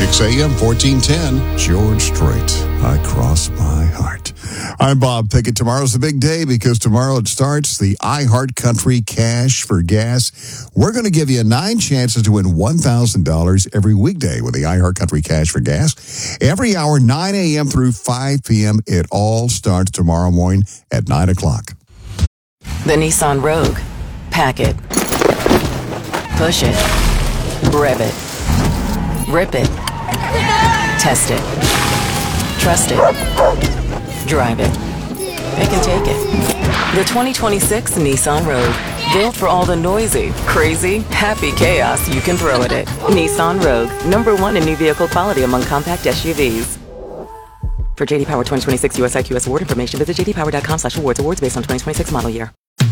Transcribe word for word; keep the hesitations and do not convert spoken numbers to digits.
six a.m., fourteen ten, George Strait. I cross my heart. I'm Bob Pickett. Tomorrow's the big day because tomorrow it starts the iHeartCountry Cash for Gas. We're going to give you nine chances to win one thousand dollars every weekday with the iHeartCountry Cash for Gas. Every hour, nine a.m. through five p.m. It all starts tomorrow morning at nine o'clock. The Nissan Rogue. Pack it. Push it. Rev it. Rip it. Test it. Trust it. Drive it. Pick and take it. The twenty twenty-six Nissan Rogue. Built for all the noisy, crazy, happy chaos you can throw at it. Nissan Rogue. Number one in new vehicle quality among compact S U Vs. For J D Power twenty twenty-six U S I Q S award information, visit j d power dot com slash awards. Awards based on twenty twenty-six model year.